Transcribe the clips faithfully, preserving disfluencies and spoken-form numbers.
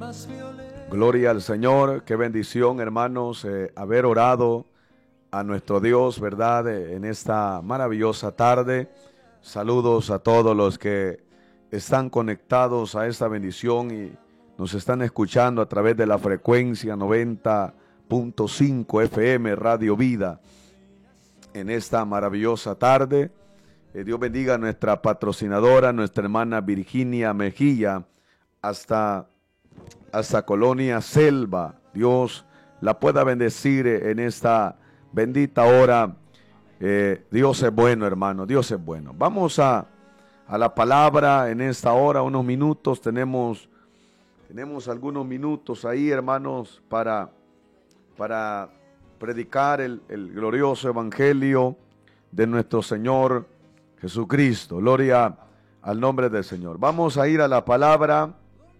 Gloria al Señor, qué bendición, hermanos, eh, haber orado a nuestro Dios, ¿verdad? Eh, en esta maravillosa tarde. Saludos a todos los que están conectados a esta bendición y nos están escuchando a través de la frecuencia noventa punto cinco F M Radio Vida en esta maravillosa tarde. Eh, Dios bendiga a nuestra patrocinadora, nuestra hermana Virginia Mejía, hasta, hasta Colonia Selva. Dios la pueda bendecir en esta bendita hora. Eh, Dios es bueno, hermano, Dios es bueno. Vamos a, a la palabra en esta hora, unos minutos. Tenemos, tenemos algunos minutos ahí, hermanos, para, para predicar el, el glorioso evangelio de nuestro Señor Jesucristo. Gloria al nombre del Señor. Vamos a ir a la palabra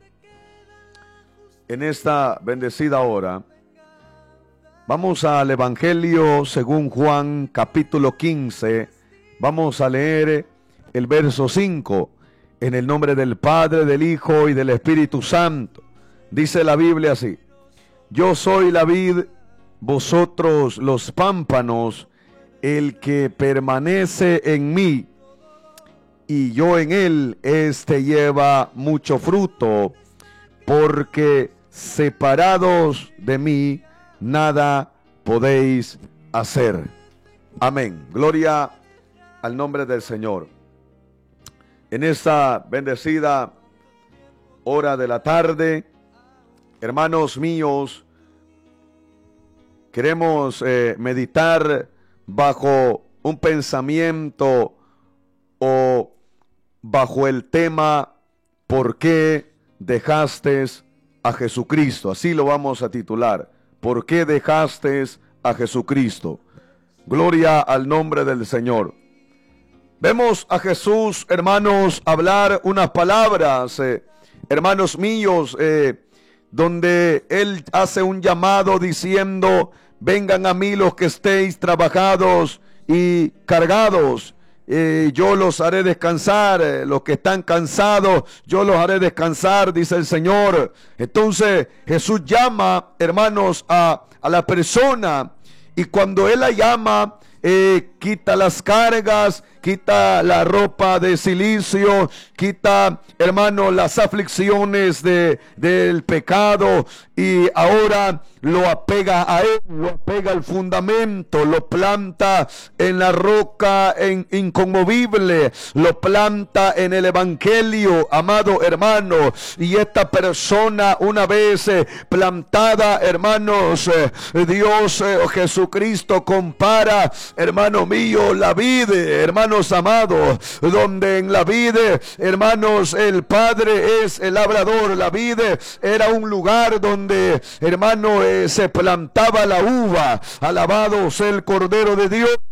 en esta bendecida hora. Vamos al Evangelio según Juan, capítulo quince. Vamos a leer el verso cinco. En el nombre del Padre, del Hijo y del Espíritu Santo. Dice la Biblia así: Yo soy la vid, vosotros los pámpanos. El que permanece en mí y yo en él, éste lleva mucho fruto, porque separados de mí nada podéis hacer. Amén. Gloria al nombre del Señor. En esta bendecida hora de la tarde, hermanos míos, queremos eh, meditar bajo un pensamiento o bajo el tema ¿por qué dejaste a Jesucristo? Así lo vamos a titular. ¿Por qué dejaste a Jesucristo? Gloria al nombre del Señor. Vemos a Jesús, hermanos, hablar unas palabras, eh, hermanos míos, eh, donde Él hace un llamado diciendo: vengan a mí los que estéis trabajados y cargados, eh, yo los haré descansar. Eh, los que están cansados, yo los haré descansar, dice el Señor. Entonces Jesús llama, hermanos, a, a la persona, y cuando Él la llama, eh, quita las cargas, quita la ropa de silicio, quita, hermano, las aflicciones de, del pecado, y ahora lo apega a Él, lo apega al fundamento, lo planta en la roca en, inconmovible, lo planta en el evangelio, amado hermano. Y esta persona, una vez eh, plantada, hermanos, eh, Dios, eh, Jesucristo compara, hermano mío, la vida, hermanos amados, donde en la vida, hermanos, el Padre es el labrador. La vida era un lugar donde, hermano, eh, se plantaba la uva. Alabado sea el Cordero de Dios.